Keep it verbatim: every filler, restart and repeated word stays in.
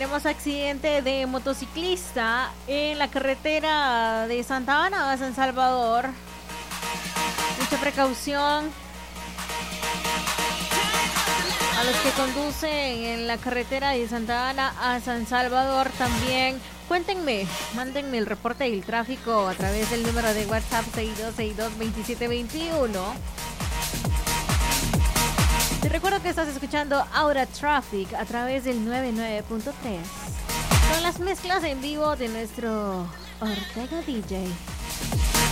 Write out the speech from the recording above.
tenemos accidente de motociclista en la carretera de Santa Ana a San Salvador. Mucha precaución a los que conducen en la carretera de Santa Ana a San Salvador. También cuéntenme, mándenme el reporte del tráfico a través del número de WhatsApp seis dos seis dos, dos siete dos uno. Te recuerdo que estás escuchando Aura Traffic a través del noventa y nueve punto tres con las mezclas en vivo de nuestro Ortega D J.